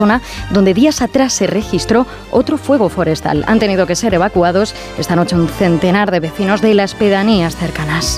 donde días atrás se registró otro fuego forestal. Han tenido que ser evacuados esta noche un centenar de vecinos de las pedanías cercanas.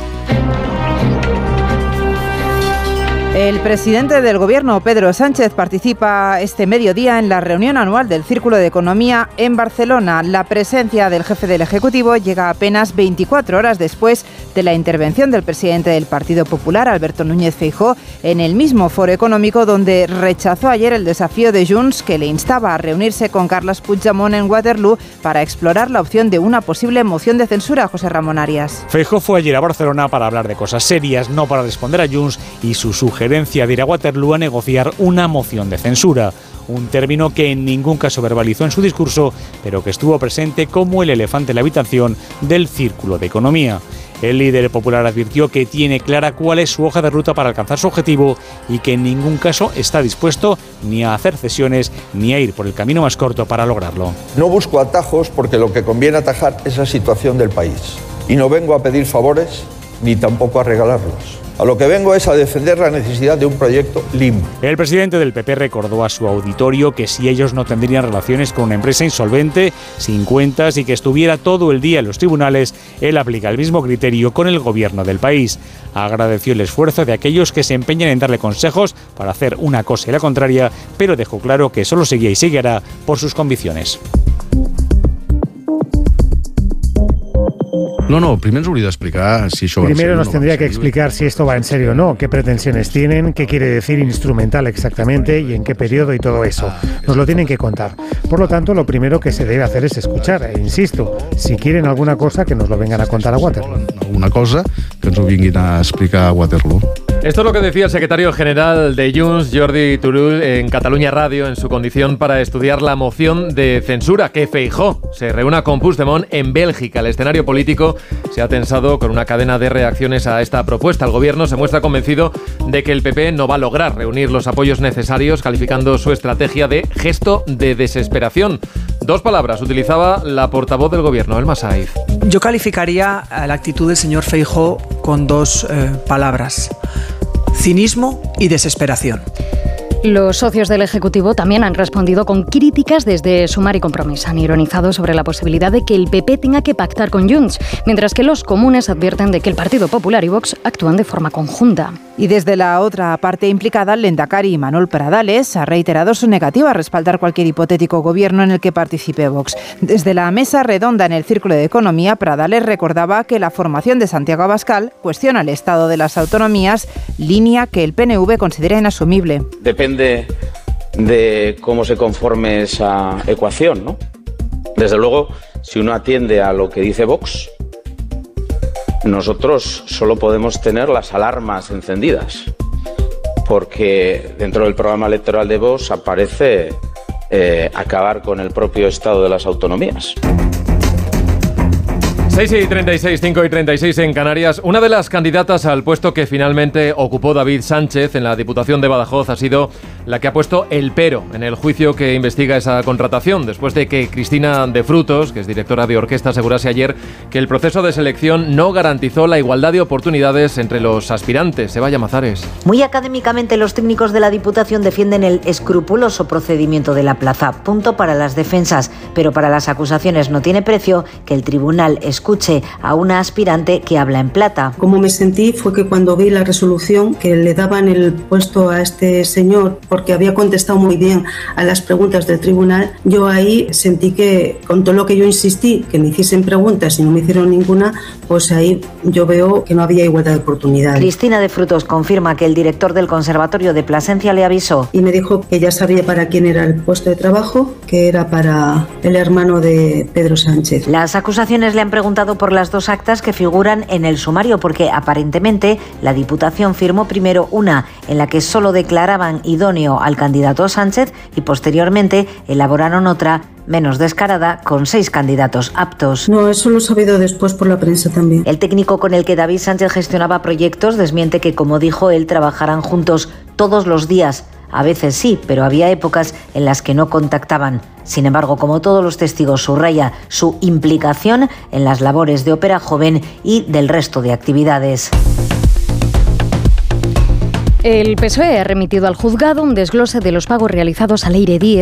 El presidente del Gobierno, Pedro Sánchez, participa este mediodía en la reunión anual del Círculo de Economía en Barcelona. La presencia del jefe del Ejecutivo llega apenas 24 horas después de la intervención del presidente del Partido Popular, Alberto Núñez Feijóo, en el mismo foro económico donde rechazó ayer el desafío de Junts que le instaba a reunirse con Carles Puigdemont en Waterloo para explorar la opción de una posible moción de censura. José Ramón Arias. Feijóo fue ayer a Barcelona para hablar de cosas serias, no para responder a Junts y su sugerencia de ir a Waterloo a negociar una moción de censura. Un término que en ningún caso verbalizó en su discurso, pero que estuvo presente como el elefante en la habitación del Círculo de Economía. El líder popular advirtió que tiene clara cuál es su hoja de ruta para alcanzar su objetivo y que en ningún caso está dispuesto ni a hacer cesiones ni a ir por el camino más corto para lograrlo. No busco atajos porque lo que conviene atajar es la situación del país. Y no vengo a pedir favores ni tampoco a regalarlos. A lo que vengo es a defender la necesidad de un proyecto limpio. El presidente del PP recordó a su auditorio que si ellos no tendrían relaciones con una empresa insolvente, sin cuentas y que estuviera todo el día en los tribunales, él aplica el mismo criterio con el gobierno del país. Agradeció el esfuerzo de aquellos que se empeñan en darle consejos para hacer una cosa y la contraria, pero dejó claro que solo seguía y seguirá por sus convicciones. No, primero nos hauria d'explicar si això va en serio. Primero nos tendría que explicar si esto va en serio o no, qué pretensiones tienen, qué quiere decir instrumental exactamente y en qué periodo y todo eso. Nos lo tienen que contar. Por lo tanto, lo primero que se debe hacer es escuchar. E insisto, si quieren alguna cosa, que nos lo vengan a contar a Waterloo. Alguna cosa que ens ho vinguin a explicar a Waterloo. Esto es lo que decía el secretario general de Junts, Jordi Turull, en Catalunya Radio, en su condición para estudiar la moción de censura que Feijóo se reúna con Puigdemont en Bélgica. El escenario político se ha tensado con una cadena de reacciones a esta propuesta. El gobierno se muestra convencido de que el PP no va a lograr reunir los apoyos necesarios, calificando su estrategia de gesto de desesperación. Dos palabras utilizaba la portavoz del gobierno, Elma Saiz. Yo calificaría la actitud del señor Feijóo con dos palabras: cinismo y desesperación. Los socios del Ejecutivo también han respondido con críticas desde Sumar y Compromís. Han ironizado sobre la posibilidad de que el PP tenga que pactar con Junts, mientras que los comunes advierten de que el Partido Popular y Vox actúan de forma conjunta. Y desde la otra parte implicada, el lehendakari Manuel Pradales ha reiterado su negativa a respaldar cualquier hipotético gobierno en el que participe Vox. Desde la mesa redonda en el Círculo de Economía, Pradales recordaba que la formación de Santiago Abascal cuestiona el estado de las autonomías, línea que el PNV considera inasumible. Depende de cómo se conforme esa ecuación, ¿no? Desde luego, si uno atiende a lo que dice Vox, nosotros solo podemos tener las alarmas encendidas, porque dentro del programa electoral de Vox aparece acabar con el propio estado de las autonomías. 6:36, 5:36 en Canarias. Una de las candidatas al puesto que finalmente ocupó David Sánchez en la Diputación de Badajoz ha sido la que ha puesto el pero en el juicio que investiga esa contratación, después de que Cristina de Frutos, que es directora de orquesta, asegurase ayer que el proceso de selección no garantizó la igualdad de oportunidades entre los aspirantes. Seba Llamazares. Muy académicamente, los técnicos de la Diputación defienden el escrupuloso procedimiento de la plaza. Punto para las defensas, pero para las acusaciones no tiene precio que el tribunal escuche a una aspirante que habla en plata. Como me sentí fue que cuando vi la resolución que le daban el puesto a este señor porque había contestado muy bien a las preguntas del tribunal, yo ahí sentí que con todo lo que yo insistí que me hiciesen preguntas y no me hicieron ninguna, pues ahí yo veo que no había igualdad de oportunidades. Cristina de Frutos confirma que el director del Conservatorio de Plasencia le avisó. Y me dijo que ya sabía para quién era el puesto de trabajo, que era para el hermano de Pedro Sánchez. Las acusaciones le han preguntado por las dos actas que figuran en el sumario, porque aparentemente la Diputación firmó primero una en la que solo declaraban idóneo al candidato Sánchez y posteriormente elaboraron otra menos descarada con 6 candidatos aptos. No, eso lo he sabido después por la prensa también. El técnico con el que David Sánchez gestionaba proyectos desmiente que, como dijo él, trabajaran juntos todos los días. A veces sí, pero había épocas en las que no contactaban. Sin embargo, como todos los testigos, subraya su implicación en las labores de Ópera Joven y del resto de actividades. El PSOE ha remitido al juzgado un desglose de los pagos realizados a Leire Díez